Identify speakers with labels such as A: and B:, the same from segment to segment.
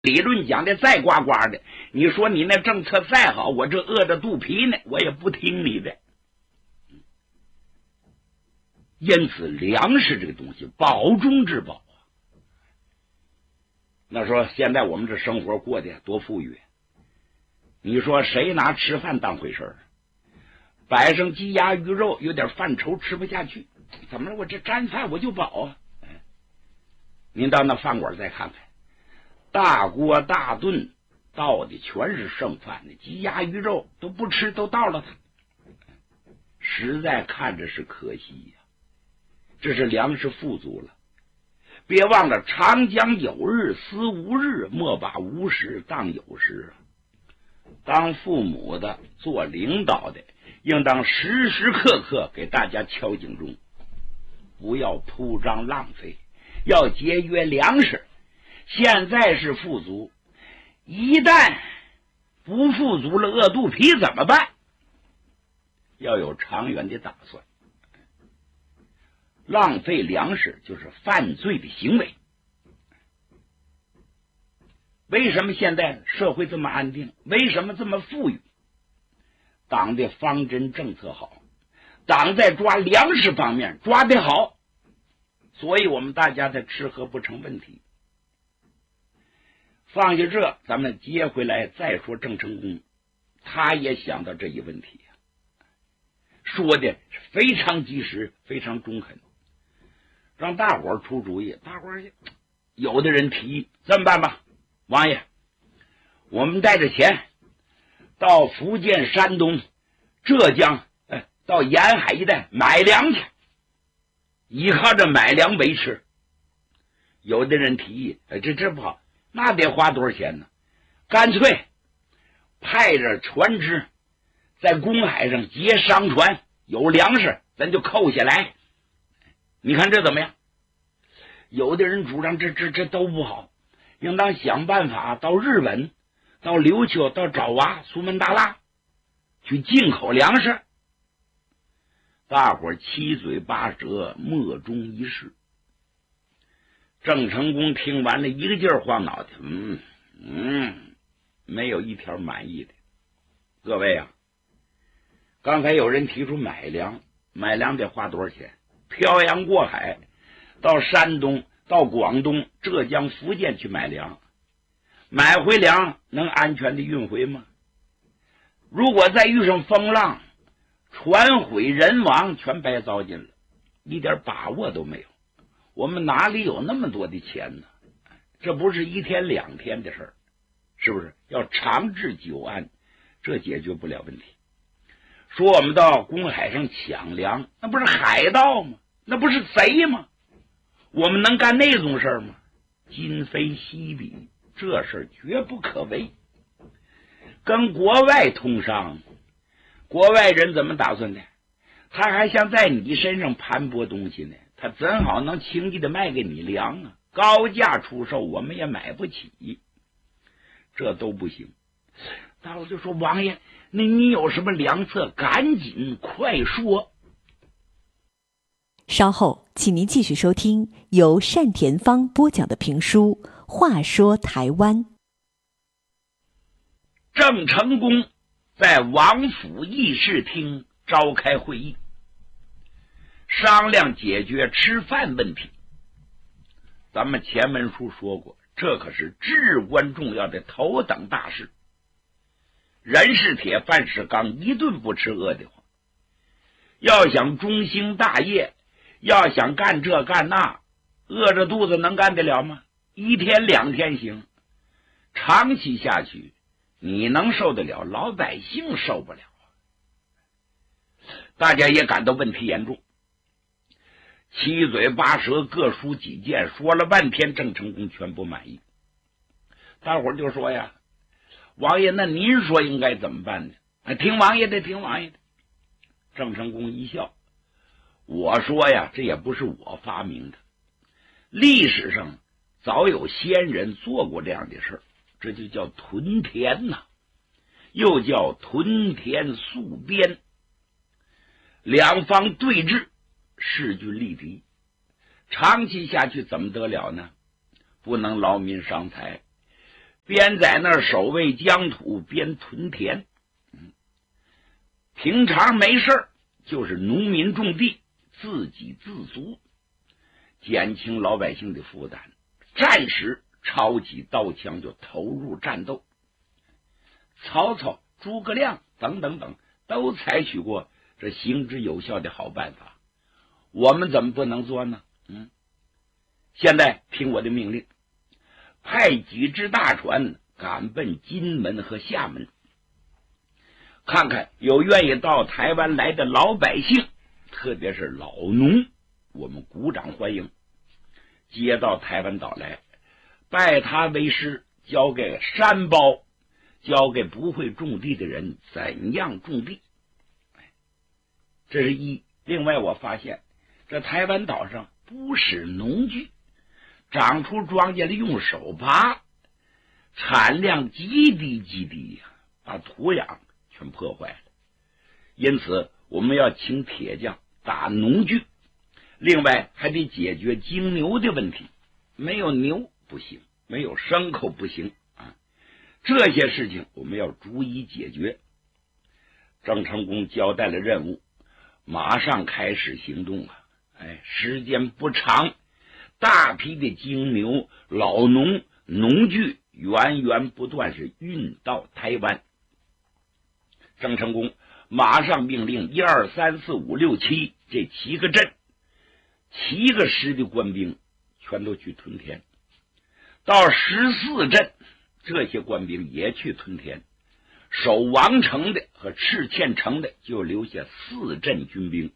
A: 理论讲的再呱呱的，你说你那政策再好，我这饿着肚皮呢，我也不听你的。因此粮食这个东西宝中之宝啊。那说现在我们这生活过得多富裕，你说谁拿吃饭当回事？摆上鸡鸭鱼肉，有点饭愁吃不下去，怎么了？我这沾饭我就饱啊。您到那饭馆再看看，大锅大炖倒的全是剩饭的，鸡鸭鱼肉都不吃，都倒了它，实在看着是可惜呀。这是粮食富足了。别忘了长江有日思无日，莫把无时当有时。当父母的做领导的应当时时刻刻给大家敲警钟，不要铺张浪费，要节约粮食。现在是富足，一旦不富足了，饿肚皮怎么办？要有长远的打算。浪费粮食就是犯罪的行为。为什么现在社会这么安定？为什么这么富裕？党的方针政策好，党在抓粮食方面抓得好，所以我们大家的吃喝不成问题。放下这，咱们接回来再说郑成功，他也想到这一问题，说的非常及时，非常中肯，让大伙儿出主意。大伙儿有的人提议这么办吧，王爷，我们带着钱到福建、山东、浙江，到沿海一带买粮去，依靠着买粮维持。有的人提议，这不好，那得花多少钱呢？干脆派着船只在公海上劫商船，有粮食咱就扣下来。你看这怎么样？有的人主张这都不好，应当想办法到日本、到琉球、到爪哇、苏门答腊去进口粮食。大伙儿七嘴八舌，莫衷一是。郑成功听完了，一个劲儿晃脑袋，没有一条满意的。各位啊，刚才有人提出买粮得花多少钱？漂洋过海到山东、到广东、浙江、福建去买粮，买回粮能安全的运回吗？如果再遇上风浪，船毁人亡，全白糟践了，一点把握都没有。我们哪里有那么多的钱呢？这不是一天两天的事儿，是不是？要长治久安，这解决不了问题。说我们到公海上抢粮，那不是海盗吗？那不是贼吗？我们能干那种事儿吗？今非昔比，这事儿绝不可为。跟国外通商，国外人怎么打算的？他还想在你身上盘剥东西呢，他怎好能轻易的卖给你粮啊？高价出售我们也买不起，这都不行。大伙就说，王爷，那你有什么良策？赶紧快说。
B: 稍后请您继续收听由单田芳播讲的评书《话说台湾》。
A: 郑成功在王府议事厅召开会议，商量解决吃饭问题。咱们前文书说过，这可是至关重要的头等大事。人是铁，饭是钢，一顿不吃饿得慌。要想中兴大业，要想干这干那，饿着肚子能干得了吗？一天两天行，长期下去你能受得了，老百姓受不了。大家也感到问题严重，七嘴八舌，各抒己见，说了半天，郑成功全不满意。大伙儿就说呀，王爷，那您说应该怎么办呢？听王爷的，听王爷的。郑成功一笑，我说呀，这也不是我发明的，历史上早有先人做过这样的事儿，这就叫屯田呐，又叫屯田戍边。两方对峙，势均力敌，长期下去怎么得了呢？不能劳民伤财， 边在那儿守卫疆土，边屯田。平常没事就是农民种地，自给自足，减轻老百姓的负担。战时抄起刀枪就投入战斗。曹操、诸葛亮等等等都采取过这行之有效的好办法，我们怎么不能做呢？现在听我的命令，派几只大船赶奔金门和厦门，看看有愿意到台湾来的老百姓，特别是老农，我们鼓掌欢迎，接到台湾岛来，拜他为师，教给山包，教给不会种地的人怎样种地。这是一。另外我发现这台湾岛上不使农具，长出庄稼来用手拔，产量极低呀，把土壤全破坏了。因此我们要请铁匠打农具，另外还得解决精牛的问题，没有牛不行，没有牲口不行啊！这些事情我们要逐一解决。郑成功交代了任务，马上开始行动啊！时间不长，大批的精牛、老农、农具源源不断是运到台湾。郑成功马上命令1、2、3、4、5、6、7这7个镇、7个师的官兵全都去屯田。到14镇，这些官兵也去屯田。守王城的和赤堑城的就留下4镇军兵，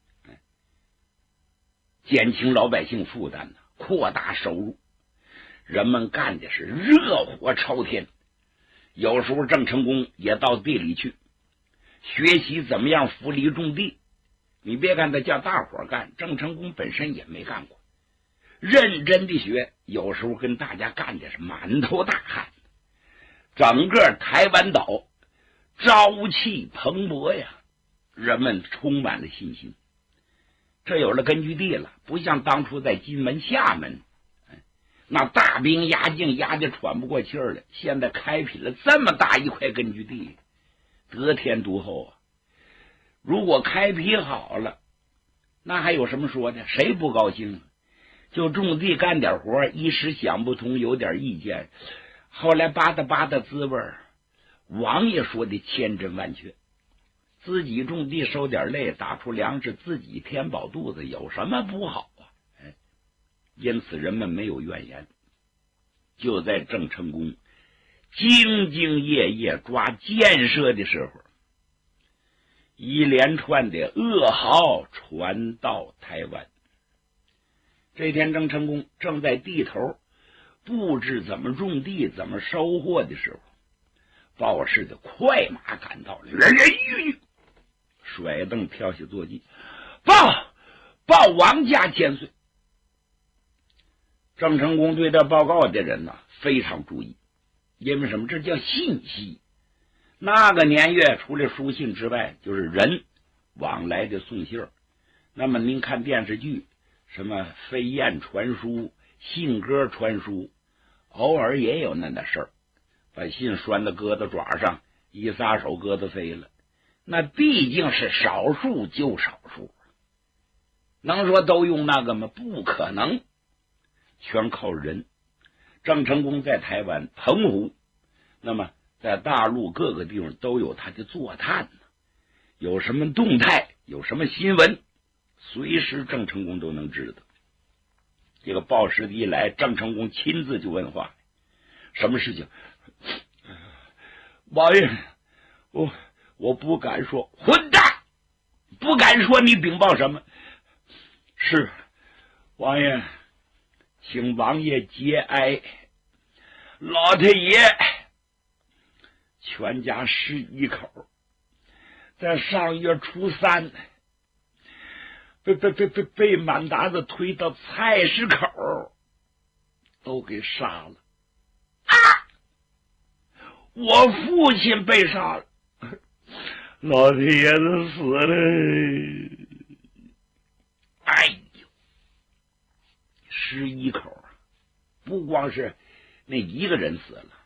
A: 减轻老百姓负担，扩大收入。人们干的是热火朝天。有时候郑成功也到地里去学习怎么样扶犁种地。你别看他叫大伙干，郑成功本身也没干过，认真的学，有时候跟大家干的是满头大汗。整个台湾岛朝气蓬勃呀，人们充满了信心。这有了根据地了，不像当初在金门、厦门，那大兵压境压得喘不过气儿来。现在开辟了这么大一块根据地，得天独厚啊！如果开辟好了，那还有什么说的？谁不高兴？就种地干点活，一时想不通，有点意见，后来吧嗒滋味。王爷说的千真万确，自己种地受点累，打出粮食自己填饱肚子，有什么不好啊？因此人们没有怨言。就在郑成功兢兢业业抓建设的时候，一连串的噩耗传到台湾。这天郑成功正在地头布置怎么种地怎么收获的时候，报事的快马赶到了，甩蹬跳下坐骑，报王家千岁。郑成功对这报告的人非常注意，因为什么？这叫信息。那个年月除了书信之外，就是人往来的送信儿。那么您看电视剧，什么飞燕传书、信鸽传书，偶尔也有那事儿，把信拴到鸽子爪上，一撒手鸽子飞了。那毕竟是少数就少数，能说都用那个吗？不可能，全靠人。郑成功在台湾、澎湖，那么在大陆各个地方都有他的坐探，有什么动态，有什么新闻，随时郑成功都能知道。这个报时的一来，郑成功亲自就问话：什么事情？王爷，我不敢说。混蛋，不敢说，你禀报什么？是王爷，请王爷节哀，老太爷全家11口在上月初3被满达子推到菜市口，都给杀了。我父亲被杀了，老太爷子死了。哎呦，11口不光是那一个人死了，